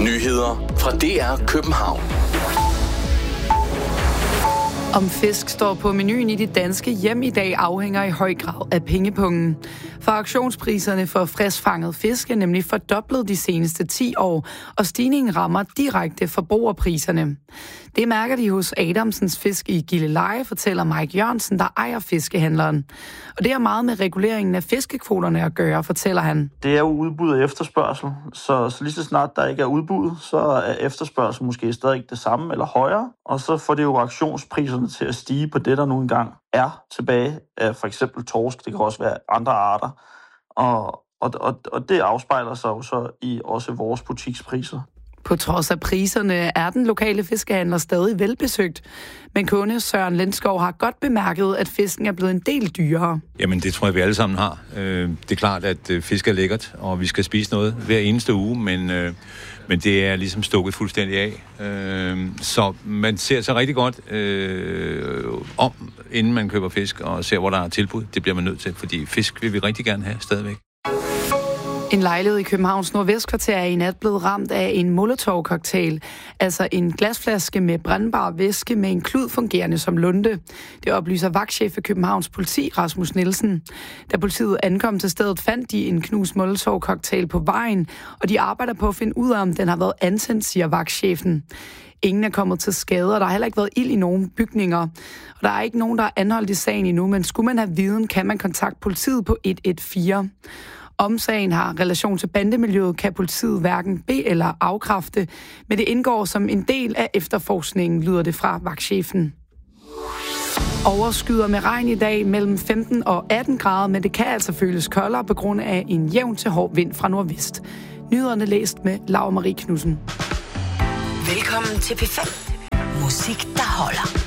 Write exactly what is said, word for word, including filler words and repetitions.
Nyheder fra D R København. Om fisk står på menuen i de danske hjem i dag afhænger i høj grad af pengepungen. For auktionspriserne for friskfanget fisk er nemlig fordoblet de seneste ti år, og stigningen rammer direkte forbrugerpriserne. Det mærker de hos Adamsens Fisk i Gilleleje, fortæller Mike Jørgensen, der ejer fiskehandleren. Og det har meget med reguleringen af fiskekvoterne at gøre, fortæller han. Det er jo udbud og efterspørgsel, så, så lige så snart der ikke er udbud, så er efterspørgsel måske stadig det samme eller højere, og så får det jo auktionspriserne til at stige på det, der nu engang er tilbage af for eksempel torsk, det kan også være andre arter, og, og, og, og det afspejler sig jo så i også vores butikspriser. På trods af priserne er den lokale fiskehandler stadig velbesøgt, men kunde Søren Lindskov har godt bemærket, at fisken er blevet en del dyrere. Jamen det tror jeg, vi alle sammen har. Det er klart, at fisk er lækkert, og vi skal spise noget hver eneste uge, men, men det er ligesom stukket fuldstændig af. Så man ser sig rigtig godt øh, om, inden man køber fisk, og ser, hvor der er tilbud. Det bliver man nødt til, fordi fisk vil vi rigtig gerne have stadigvæk. En lejlighed i Københavns Nordvestkvarter er i nat blevet ramt af en molotov-cocktail, altså en glasflaske med brændbar væske med en klud fungerende som lunte. Det oplyser vagtchef i Københavns Politi, Rasmus Nielsen. Da politiet ankom til stedet, fandt de en knust molotov-cocktail på vejen, og de arbejder på at finde ud af, om den har været antændt, siger vagtchefen. Ingen er kommet til skade, og der har heller ikke været ild i nogen bygninger. Og der er ikke nogen, der er anholdt i sagen endnu, men skulle man have viden, kan man kontakte politiet på et et fire. Om sagen har relation til bandemiljøet, kan politiet hverken be- eller afkræfte, men det indgår som en del af efterforskningen, lyder det fra vagtchefen. Overskyder med regn i dag mellem femten og atten grader, men det kan altså føles koldere på grund af en jævn til hård vind fra nordvest. Nyhederne læst med Laura Marie Knudsen. Velkommen til P fem. Musik, der holder.